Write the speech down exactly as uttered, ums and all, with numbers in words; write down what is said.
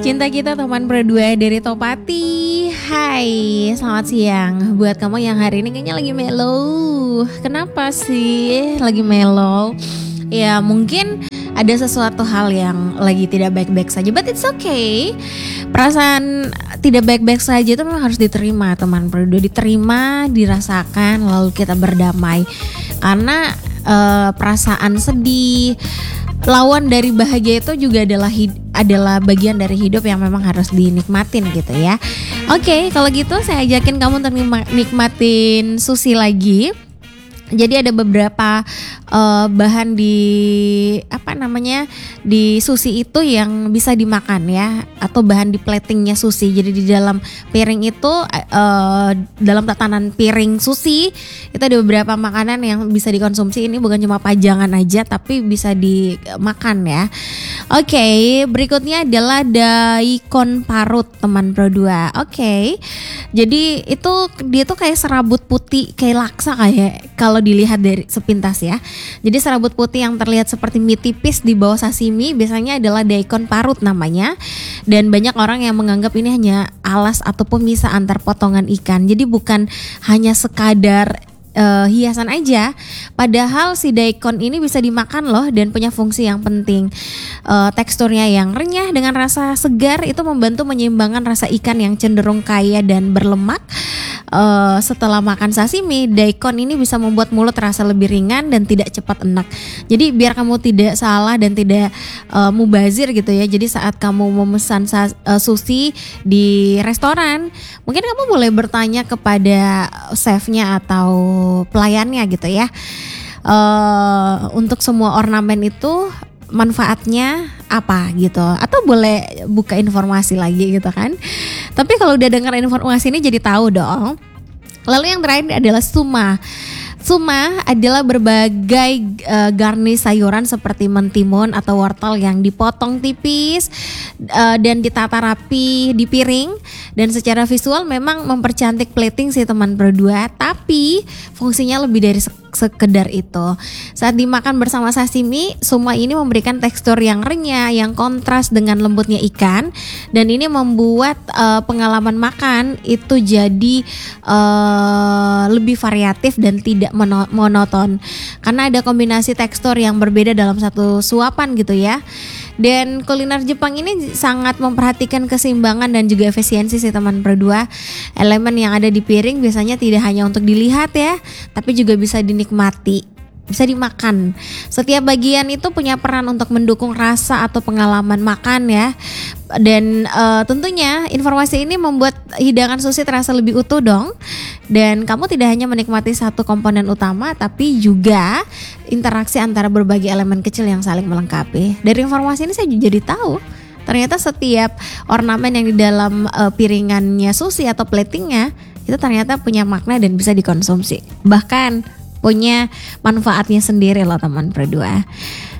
Cinta kita teman berdua dari Topati. Hai, selamat siang. Buat kamu yang hari ini kayaknya lagi mellow. Kenapa sih lagi mellow? Ya mungkin ada sesuatu hal yang lagi tidak baik-baik saja, but it's okay. Perasaan tidak baik-baik saja itu memang harus diterima teman berdua. Diterima, dirasakan, lalu kita berdamai. Karena uh, perasaan sedih, lawan dari bahagia itu juga adalah hid- adalah bagian dari hidup yang memang harus dinikmatin gitu ya. Oke, kalau gitu saya ajakin kamu untuk nikmatin sushi lagi. Jadi ada beberapa uh, bahan di apa namanya di sushi itu yang bisa dimakan ya, atau bahan di platingnya sushi. Jadi di dalam piring itu uh, dalam tatanan piring sushi itu ada beberapa makanan yang bisa dikonsumsi. Ini bukan cuma pajangan aja, tapi bisa dimakan ya. Oke, okay, berikutnya adalah daikon parut teman Pro dua. Oke, okay. Jadi itu dia tuh kayak serabut putih, kayak laksa kayak kalau dilihat dari sepintas ya. Jadi serabut putih yang terlihat seperti mie tipis di bawah sashimi biasanya adalah daikon parut namanya. Dan banyak orang yang menganggap ini hanya alas atau pemisah antar potongan ikan. Jadi bukan hanya sekadar Uh, hiasan aja, padahal si daikon ini bisa dimakan loh dan punya fungsi yang penting. Uh, teksturnya yang renyah dengan rasa segar itu membantu menyeimbangkan rasa ikan yang cenderung kaya dan berlemak. Uh, setelah makan sashimi, daikon ini bisa membuat mulut terasa lebih ringan dan tidak cepat enak. Jadi biar kamu tidak salah dan tidak uh, mubazir gitu ya. Jadi saat kamu memesan sa- uh, sushi di restoran, mungkin kamu boleh bertanya kepada chefnya atau pelayannya gitu ya. Uh, untuk semua ornamen itu manfaatnya apa gitu, atau boleh buka informasi lagi gitu kan. Tapi kalau udah dengar informasi ini jadi tahu dong. Lalu yang terakhir adalah suma. Suma adalah berbagai uh, garnish sayuran seperti mentimun atau wortel yang dipotong tipis uh, dan ditata rapi di piring. Dan secara visual memang mempercantik plating sih teman berdua, tapi fungsinya lebih dari sekedar itu. Saat dimakan bersama sashimi, suma ini memberikan tekstur yang renyah, yang kontras dengan lembutnya ikan, dan ini membuat uh, pengalaman makan itu jadi uh, lebih variatif dan tidak mono- monoton, karena ada kombinasi tekstur yang berbeda dalam satu suapan gitu ya. Dan kuliner Jepang ini sangat memperhatikan keseimbangan dan juga efisiensi sih teman berdua. Elemen yang ada di piring biasanya tidak hanya untuk dilihat ya, tapi juga bisa dinikmati, bisa dimakan. Setiap bagian itu punya peran untuk mendukung rasa atau pengalaman makan ya. Dan uh, tentunya informasi ini membuat hidangan sushi terasa lebih utuh dong. Dan kamu tidak hanya menikmati satu komponen utama, tapi juga interaksi antara berbagai elemen kecil yang saling melengkapi. Dari informasi ini saya jadi tahu ternyata setiap ornamen yang di dalam uh, piringannya sushi atau platingnya itu ternyata punya makna dan bisa dikonsumsi. Bahkan punya manfaatnya sendiri loh teman berdua.